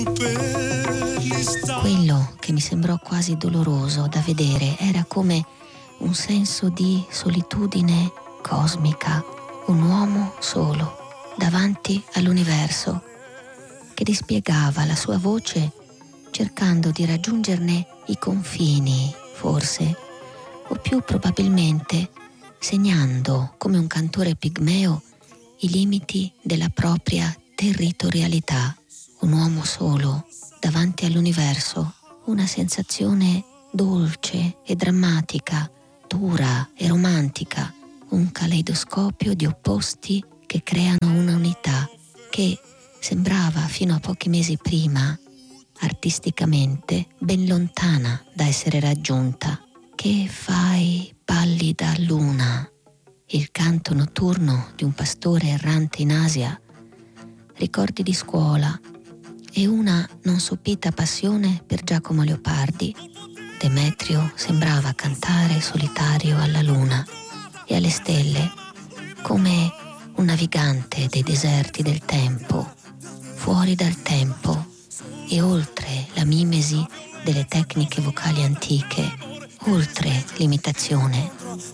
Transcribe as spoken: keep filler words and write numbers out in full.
Quello che mi sembrò quasi doloroso da vedere era come un senso di solitudine cosmica, un uomo solo davanti all'universo che dispiegava la sua voce cercando di raggiungerne i confini, forse, o più probabilmente segnando come un cantore pigmeo i limiti della propria territorialità. Un uomo solo davanti all'universo, una sensazione dolce e drammatica, dura e romantica, un caleidoscopio di opposti che creano una unità che sembrava fino a pochi mesi prima artisticamente ben lontana da essere raggiunta. Che fai, pallida luna? Il canto notturno di un pastore errante in Asia, ricordi di scuola e una non sopita passione per Giacomo Leopardi. Demetrio sembrava cantare solitario alla luna e alle stelle come un navigante dei deserti del tempo, fuori dal tempo e oltre la mimesi delle tecniche vocali antiche, oltre l'imitazione.